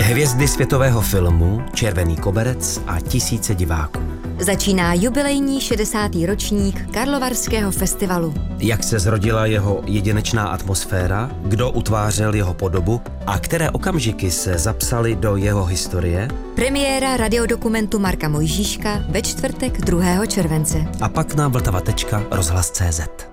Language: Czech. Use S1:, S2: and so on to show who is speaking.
S1: Hvězdy světového filmu, červený koberec a tisíce diváků.
S2: Začíná jubilejní 60. ročník Karlovarského festivalu.
S1: Jak se zrodila jeho jedinečná atmosféra, kdo utvářel jeho podobu a které okamžiky se zapsaly do jeho historie?
S2: Premiéra radiodokumentu Marka Mojžíška ve čtvrtek 2. července.
S1: A pak na vltava.rozhlas.cz.